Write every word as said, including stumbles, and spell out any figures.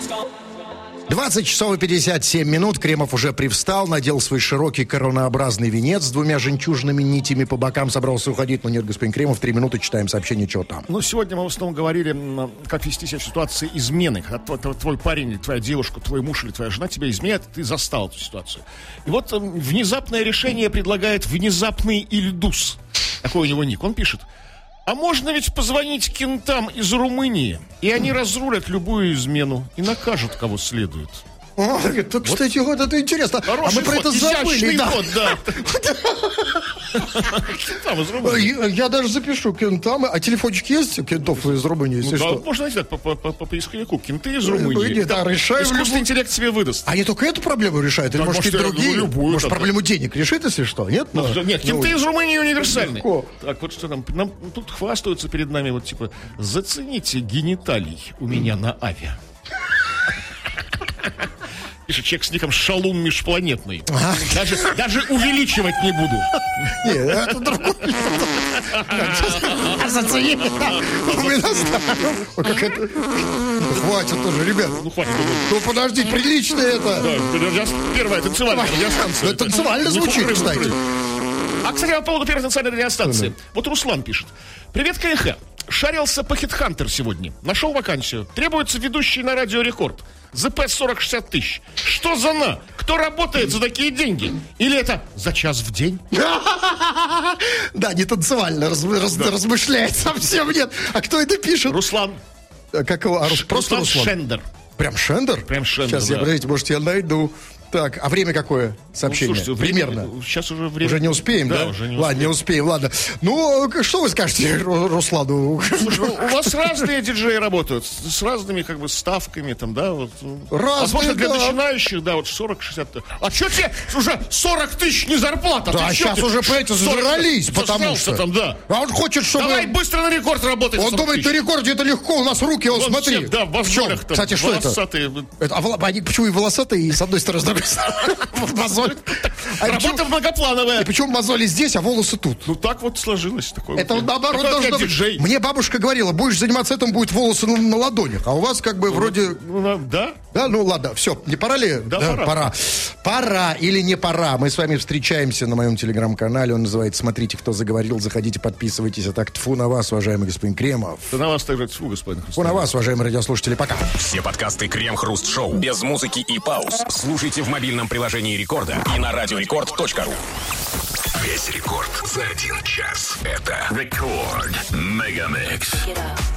двадцать часов и пятьдесят семь минут. Кремов уже привстал, надел свой широкий коронообразный венец с двумя жемчужными нитями по бокам, собрался уходить. Но нет, господин Кремов, три минуты читаем сообщение, чего там. Ну, сегодня мы в основном говорили, как вести себя в ситуации измены. Когда твой, твой парень, или твоя девушка, твой муж или твоя жена тебя изменяет, ты застал эту ситуацию. И вот внезапное решение предлагает внезапный Ильдус. Такой у него ник. Он пишет: а можно ведь позвонить кентам из Румынии, и они разрулят любую измену и накажут, кого следует. О, это, кстати, вот это интересно. Хороший а мы про ход, это забыли. Да. Ход, да. Кентам из Румынии. Я, я даже запишу кентам. А телефончик есть у кентов из Румынии, если ну, что? Да, можно найти так, по, по, по, по поисковику. Кенты из Румынии. Нет, да, решаем искусственный любую... интеллект себе выдаст. А не только эту проблему решает? Или, да, может, какие-то другие? Любую, может, да, проблему да. денег решит, если что? Нет? Ну, ну, нет, кенты ну, из Румынии универсальны. Легко. Так, вот что там. Нам тут хвастаются перед нами, вот типа, зацените гениталий у меня на авиа. Пишет человек с ником Шалун Межпланетный. А? Даже, даже увеличивать не буду. Нет, это другое. Зацени. Хватит тоже, ребят. Ну, хватит. Ну, подожди, прилично это. Да, первая танцевальная радиостанция. Это танцевально звучит, кстати. А, кстати, по поводу первой танцевальной радиостанции. Вот Руслан пишет. Привет, КХ. Шарился по Хитхантер сегодня. Нашел вакансию. Требуется ведущий на Радио Рекорд. ЗП сорок шестьдесят тысяч. Что за на? Кто работает за такие деньги? Или это за час в день? Да, не танцевально размышляет совсем нет. А кто это пишет? Руслан. Как его? Просто Руслан Шендер. Прям Шендер? Прям Шендер, Сейчас я, подождите, может, я найду. Так, а время какое сообщение? Ну, слушайте, примерно. Время, сейчас уже время. Уже не успеем, да? Да, уже не ладно, успеем. не успеем, ладно. Ну, что вы скажете Руслану? Слушай, у вас разные диджеи работают, с разными как бы ставками там, да? Вот. Разные, возможно, для да. начинающих, да, вот сорок-шестьдесят. А что тебе уже сорок тысяч не зарплата? Да, сейчас уже, понимаете, зажрались, потому что... Там, да. А он хочет, чтобы... Давай быстро на рекорд работать. Он думает, на рекорде это легко, у нас руки, он, Вон смотри. все, да, в чем? Кстати, что волосатые. это? это а вол... Они почему и волосатые, и с одной стороны, с другой стороны. Мозоль. А Работа почему... многоплановая. И почему мозоли здесь, а волосы тут? Ну так вот сложилось. Такое это вот, наоборот такой должно быть. Диджей. Мне бабушка говорила, будешь заниматься этим, будет волосы на, на ладонях. А у вас как бы ну, вроде... Ну, да? Да, ну ладно, все, не пора ли? Да, да пора. пора. Пора или не пора. Мы с вами встречаемся на моем телеграм-канале. Он называется «Смотрите, кто заговорил». Заходите, подписывайтесь. А так, тьфу на вас, уважаемый господин Кремов. Да на вас также тьфу, господин Тьфу на вас, уважаемые радиослушатели. Пока. Все подкасты Крем-Хруст-Шоу без музыки и пауз слушайте в мобильном приложении Рекорда и на радиорекорд точка ру. Весь рекорд за один час. Это Рекорд Мегамикс.